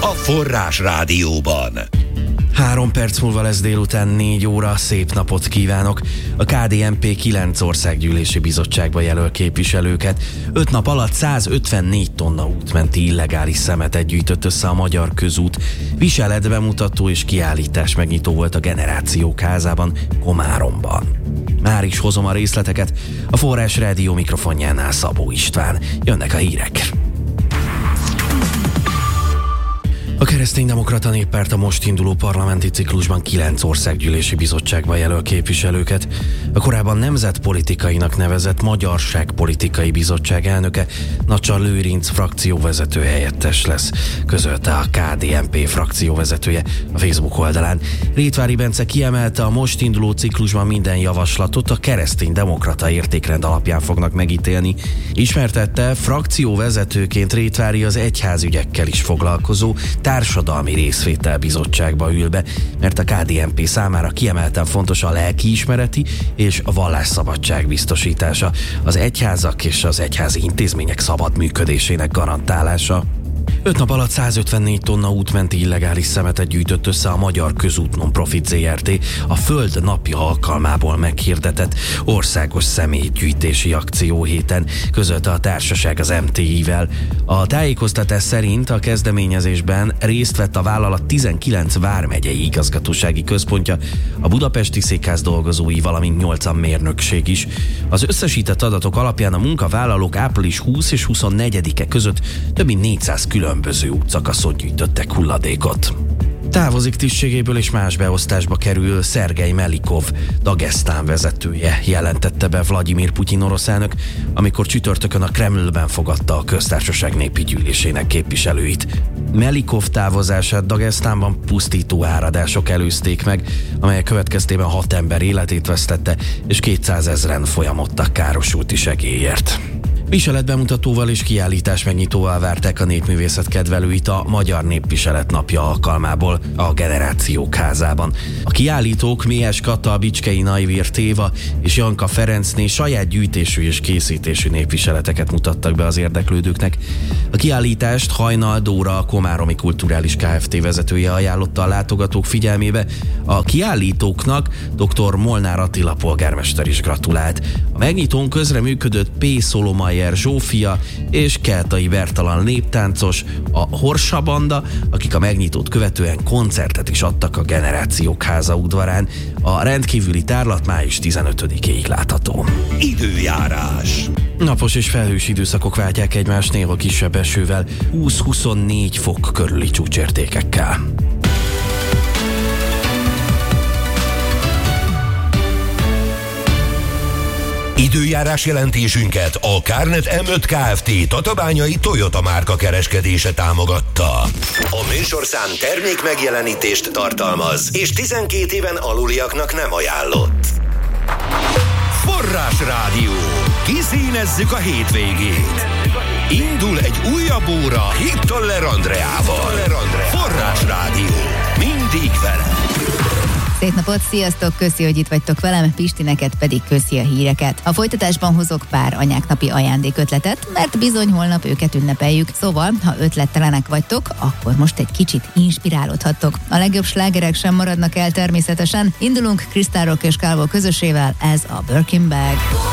a Forrás Rádióban. 3 perc múlva lesz délután 4 óra, szép napot kívánok! A KDNP 9 országgyűlési bizottságba jelöl képviselőket. 5 nap alatt 154 tonna útmenti illegális szemetet gyűjtött össze a Magyar Közút. Viseletbemutató és kiállítás megnyitó volt a Generációk házában, Komáromban. Már is hozom a részleteket, a Forrás Rádió mikrofonjánál Szabó István. Jönnek a hírek. A Kereszténydemokrata Néppárt a most induló parlamenti ciklusban 9 országgyűlési bizottságba jelöl képviselőket. A korábban nemzetpolitikainak nevezett Magyarságpolitikai Bizottság elnöke Nacsar Lőrinc frakcióvezető helyettes lesz, közölte a KDNP frakcióvezetője a Facebook oldalán. Rétvári Bence kiemelte, a most induló ciklusban minden javaslatot a kereszténydemokrata értékrend alapján fognak megítélni. Ismertette, frakcióvezetőként Rétvári az egyházügyekkel is foglalkozó társadalmi részvételbizottságba ül be, mert a KDNP számára kiemelten fontos a lelkiismereti és a vallásszabadság biztosítása, az egyházak és az egyházi intézmények szabad működésének garantálása. 5 nap alatt 154 tonna útmenti illegális szemetet gyűjtött össze a Magyar Közút Non-Profit Zrt. A Föld napja alkalmából meghirdetett országos szemétgyűjtési akció héten, közölte a társaság az MTI-vel. A tájékoztatás szerint a kezdeményezésben részt vett a vállalat 19 vármegyei igazgatósági központja, a budapesti székház dolgozói, valamint 8 mérnökség is. Az összesített adatok alapján a munkavállalók április 20 és 24-e között több mint 400 különböző útszakaszon gyűjtöttek hulladékot. Távozik tisztségéből és más beosztásba kerül Szergej Melikov, Dagesztán vezetője, jelentette be Vladimir Putyin orosz elnök, amikor csütörtökön a Kremlben fogadta a köztársaság népi gyűlésének képviselőit. Melikov távozását Dagesztánban pusztító áradások előzték meg, amelyek következtében 6 ember életét vesztette, és 200 000 folyamodtak károsulti segélyért. Viseletbemutatóval és kiállítás megnyitóval várták a népművészet kedvelőit a Magyar Népviselet napja alkalmából a Generációk házában. A kiállítók Méhes Kata, Bicskei Najvír Téva és Janka Ferencné saját gyűjtésű és készítésű népviseleteket mutattak be az érdeklődőknek. A kiállítást Hajnal Dóra, a Komáromi Kulturális Kft. Vezetője ajánlotta a látogatók figyelmébe. A kiállítóknak dr. Molnár Attila polgármester is gratulált. A megnyitón közreműködött P. Szolomajer Zsófia és Keltai Bertalan néptáncos, a Horsa Banda, akik a megnyitót követően koncertet is adtak a Generációk háza udvarán. A rendkívüli tárlat május 15-éig látható. Időjárás. Napos és felhős időszakok váltják egymást, néha kisebb esővel, 20-24 fok körüli csúcsértékekkel. Időjárás jelentésünket a Kárnet M5 Kft. Tatabányai Toyota márka kereskedése támogatta. A műsorszám termék megjelenítést tartalmaz, és 12 éven aluliaknak nem ajánlott. Forrás Rádió. Kiszínezzük a hétvégét. Indul egy újabb óra Hittoller Andreával. Forrás Rádió. Mindig vele. Szép napot, sziasztok, köszi, hogy itt vagytok velem, Pisti, neked pedig köszi a híreket. A folytatásban hozok pár anyáknapi ajándékötletet, mert bizony holnap őket ünnepeljük, szóval, ha ötlettelenek vagytok, akkor most egy kicsit inspirálódhattok. A legjobb slágerek sem maradnak el természetesen, indulunk Crystal Rock és Calvo közösével, ez a Birkin Bag.